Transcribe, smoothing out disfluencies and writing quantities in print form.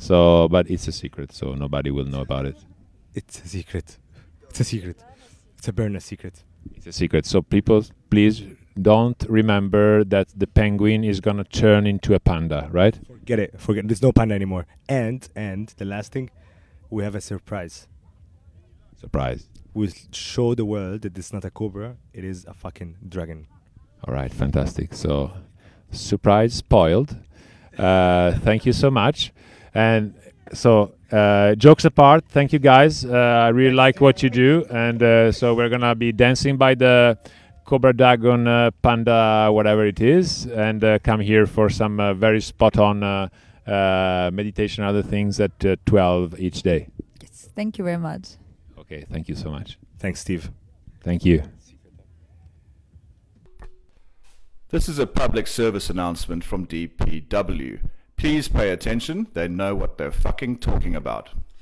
So, but it's a secret, so nobody will know about it. It's a secret. It's a secret. It's a Berna secret. It's a secret. So people, please don't remember that the penguin is gonna turn into a panda, right? Forget it. Forget. There's no panda anymore. And the last thing, we have a surprise. Surprise. We'll show the world that it's not a cobra. It is a fucking dragon. All right, fantastic. So, surprise spoiled. Thank you so much. And so, jokes apart, thank you guys. I really like what you do. And so we're going to be dancing by the Cobra Dragon Panda, whatever it is, and come here for some very spot-on meditation and other things at 12 each day. Yes, thank you very much. Okay, thank you so much. Thanks, Steve. Thank you. This is a public service announcement from DPW. Please pay attention. They know what they're fucking talking about.